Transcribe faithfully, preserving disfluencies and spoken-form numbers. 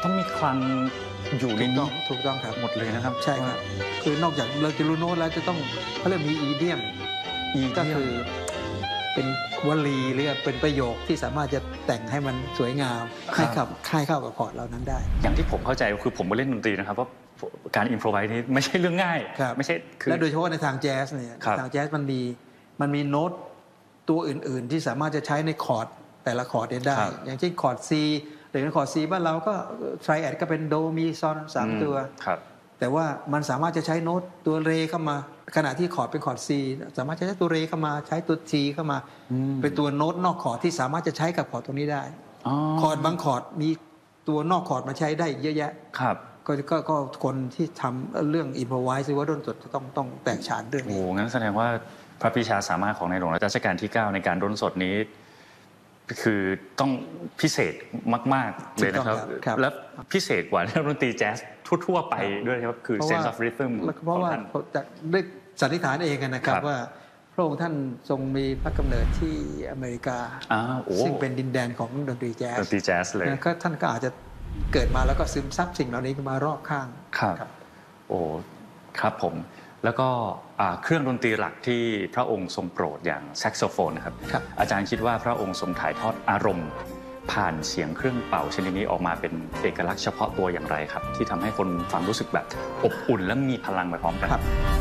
ต้องมีคลังอยู่ในนี้ถูกต้องครับหมดเลยนะครับใช่ครับคือนอกจากเราจะรู้โน้ตแล้วจะต้องเขาเรียกมีอีเดียมอีก็คือเป็นวลีหรือเป็นประโยคที่สามารถจะแต่งให้มันสวยงามให้กับค่ายเข้ากับคอร์ดเหล่านั้นได้อย่างที่ผมเข้าใจคือผมก็เล่นดนตรีนะครับว่าการอิมโพรไวส์นี่ไม่ใช่เรื่องง่ายไม่ใช่และโดยเฉพาะในทางแจ๊สเนี่ยทางแจ๊สมันมีมันมีโน้ตตัวอื่นๆที่สามารถจะใช้ในคอร์ดแต่ละคอร์ดได้อย่างเช่นคอร์ด C หรือคอร์ด C บ้านเราก็ไทรแอดก็เป็นโดมีซอนสามตัวแต่ว่ามันสามารถจะใช้โน้ตตัวเรเข้ามาขณะที่คอร์ดเป็นคอร์ด C สามารถจะใช้ตัวเรเข้ามาใช้ตัว G เข้ามาเป็นตัวโน้ตนอกคอร์ดที่สามารถจะใช้กับคอร์ดตรงนี้ได้คอร์ดบางคอร์ดมีตัวนอกคอร์ดมาใช้ได้เยอะแยะก็ก็ก็คนที่ทำเรื่องอิมพอไวส์หรือว่าดนตรีจะต้องต้องแตกฉานเรื่องนี้โอ้งั้นแสดงว่าพระปรีชาสามารถของในหลวงรัชกาลที่เก้าในการดนสดนี้คือต้องพิเศษมากๆเลยนะครับและพิเศษกว่าดนตรีแจ๊สทั่วๆไปด้วยครับคือ sense of rhythm เพราะว่าจากด้วยสันนิษฐานเองนะครับว่าพระองค์ท่านทรงมีพระกำเนิดที่อเมริกาซึ่งเป็นดินแดนของดนตรีแจ๊สดนตรีแจ๊สเลยก็ท่านก็อาจจะเกิดมาแล้วก็ซึมซับสิ่งเหล่านี้มารอบข้างครับโอ้ครับผมแล้วก็เครื่องดนตรีหลักที่พระองค์ทรงโปรดอย่างแซกโซโฟนนะครับอาจารย์คิดว่าพระองค์ทรงถ่ายทอดอารมณ์ผ่านเสียงเครื่องเป่าชนิดนี้ออกมาเป็นเอกลักษณ์เฉพาะตัวอย่างไรครับที่ทำให้คนฟังรู้สึกแบบอบอุ่นและมีพลังไปพร้อมกัน